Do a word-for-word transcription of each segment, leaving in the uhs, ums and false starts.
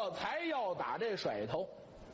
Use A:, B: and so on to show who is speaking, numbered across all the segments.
A: 这才要打这甩头。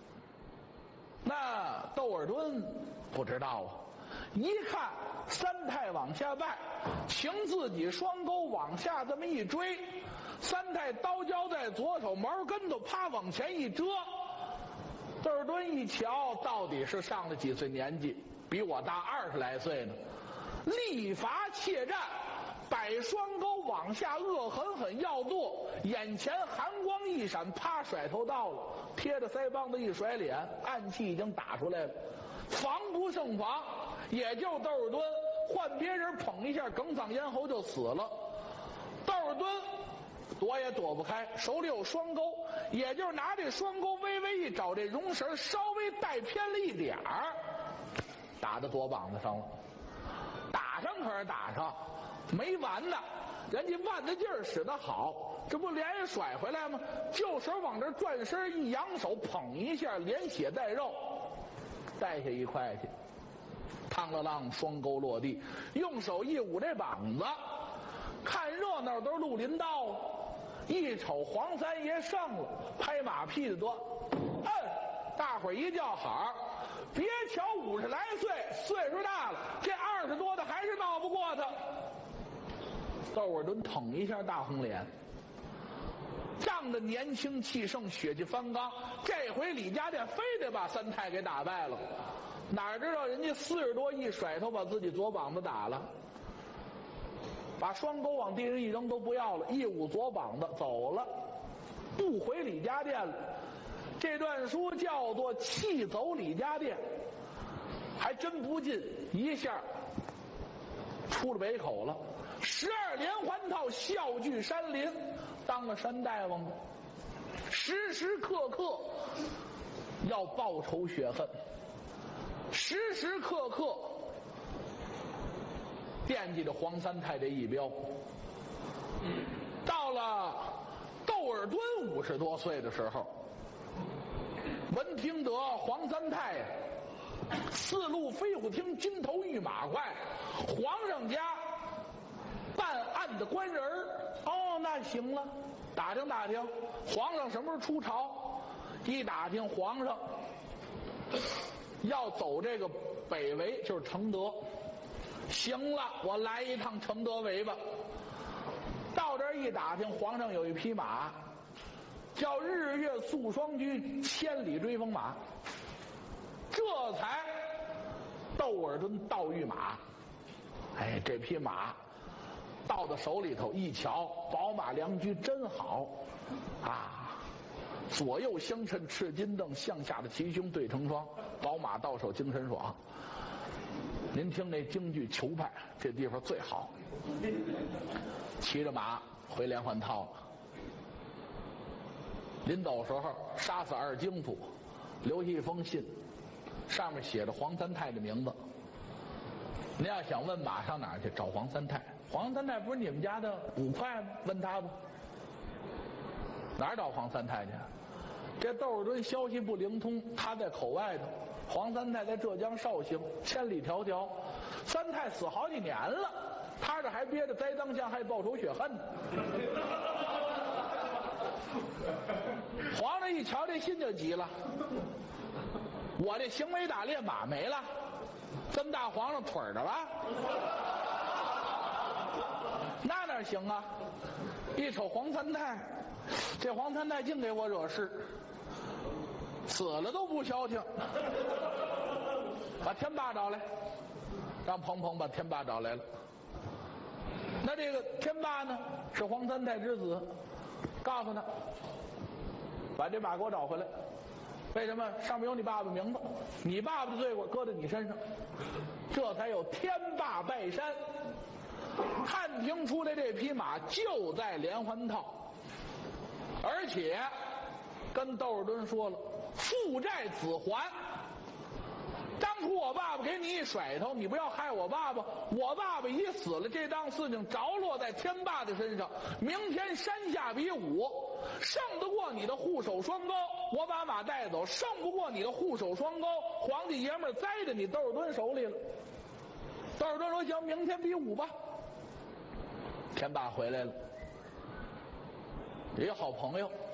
A: 那窦尔敦不知道啊，一看三太往下拜，请自己双钩往下这么一追，三太刀交在左手，毛跟头啪往前一遮。窦尔敦一瞧，到底是上了几岁年纪，比我大二十来岁呢，力伐怯战，摆双钩往下恶狠狠要剁，眼前寒光一闪，啪甩头到了，贴着腮帮子一甩脸，暗器已经打出来了，防不胜防。也就窦尔敦换别人捧一下，哽嗓咽喉就死了。窦尔敦躲也躲不开，手里有双钩，也就是拿这双钩微微一找，这绒绳稍微带偏了一点儿，打到左膀子上了。打上可是打上，没完呢，人家腕子劲儿使得好，这不连夜甩回来吗？就手往这转身一扬手，捧一下，连血带肉带下一块去，嘡了啷，双钩落地，用手一捂这膀子，看热闹都是绿林道，一瞅黄三爷上了，拍马屁的多，嗯，大伙儿一叫好，别瞧五十来岁，岁数大了，这二十多的还是闹不过他。窦尔敦腾一下大红脸，仗着年轻气盛，血气方刚，这回李家店非得把三太给打败了。哪知道人家四十多一甩头把自己左膀子打了，把双钩往地上一扔都不要了，一捂左膀子走了，不回李家店了。这段书叫做气走李家店，还真不近，一下出了北口了。十二连环套，笑聚山林，当了山大王的，时时刻刻要报仇雪恨，时时刻刻惦记着黄三太这一标。到了窦尔敦五十多岁的时候，闻听得黄三太呀，四路飞虎厅金头玉马快，皇上家办案的官人哦，那行了，打听打听皇上什么时候出朝。一打听皇上要走这个北围，就是承德。行了，我来一趟承德围吧。到这儿一打听，皇上有一匹马叫日月速双驹千里追风马，这才窦尔敦盗御马。哎，这匹马到到手里头一瞧，宝马良驹真好啊，左右相衬，赤金镫，向下的齐胸对成双，宝马到手精神爽。您听那京剧裘派，这地方最好。骑着马回连环套了，临走时候杀死二京府，留下一封信，上面写着黄三太的名字。您要想问马上哪儿去找黄三太，黄三太不是你们家的五块吗？问他吧。哪儿找黄三太去？这窦尔敦消息不灵通，他在口外头，黄三太在浙江绍兴，千里迢迢，三太死好几年了，他这还憋着栽赃陷害报仇雪恨呢。皇上一瞧这信就急了，我这行为打猎马没了，这么大皇上腿儿的了，那哪行啊？一瞅黄三太，这黄三太净给我惹事，死了都不消停。把天霸找来，让彭彭把天霸找来了。那这个天霸呢，是黄三太之子，告诉他把这马给我找回来。为什么？上面有你爸爸名字，你爸爸的罪过搁在你身上，这才有天霸拜山。探听出来这匹马就在连环套，而且跟窦尔敦说了，父债子还。当初我爸爸给你一甩头，你不要害我爸爸，我爸爸已死了，这档事情着落在天霸的身上。明天山下比武，胜得过你的护手双钩，我把马带走；胜不过你的护手双钩，皇帝爷们儿栽在你窦尔敦手里了。窦尔敦说行，明天比武吧。天霸回来了，一个好朋友